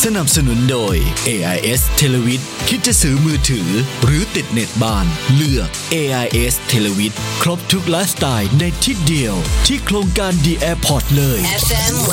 สนับสนุนโดย AIS Televid คิดจะซื้อมือถือหรือติดเน็ตบ้านเลือก AIS Televid ครบทุกไลฟ์สไตล์ในที่เดียวที่โครงการ The Airport เลย FM